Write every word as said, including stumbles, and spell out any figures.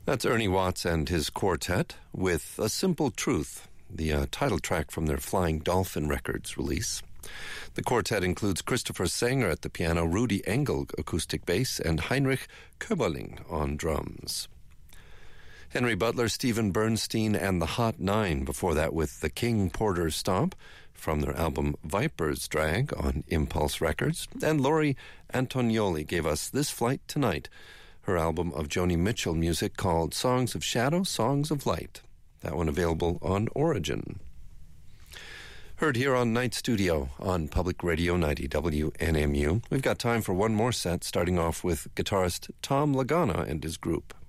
That's Ernie Watts and his quartet with A Simple Truth, the uh, title track from their Flying Dolphin Records release. The quartet includes Christopher Sanger at the piano, Rudy Engel acoustic bass, and Heinrich Köberling on drums. Henry Butler, Stephen Bernstein, and the Hot Nine before that with the King Porter Stomp from their album Viper's Drag on Impulse Records. And Laurie Antonioli gave us This Flight Tonight, her album of Joni Mitchell music called Songs of Shadow, Songs of Light. That one available on Origin. Heard here on Night Studio on Public Radio ninety W N M U. We've got time for one more set, starting off with guitarist Tom Lagana and his group.